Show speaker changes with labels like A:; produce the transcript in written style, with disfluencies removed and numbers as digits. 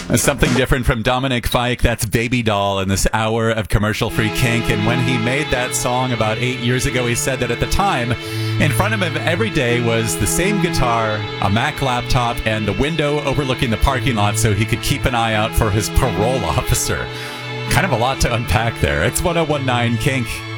A: Something different from Dominic Fike. That's Baby Doll in this hour of commercial-free kink. And when he made that song about 8 years ago, he said that at the time, in front of him every day was the same guitar, a Mac laptop, and the window overlooking the parking lot so he could keep an eye out for his parole officer. Kind of a lot to unpack there. It's 1019 Kink.